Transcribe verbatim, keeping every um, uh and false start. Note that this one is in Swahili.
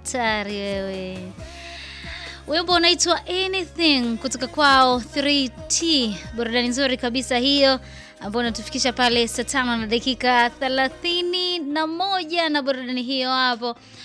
hatari wewe. Wimbo unaitwa Anything kutoka kwao three T. Burudani nzuri kabisa hiyo ambayo inatufikisha pale saa tano na dakika thelathini na moja, na burudani hiyo hapo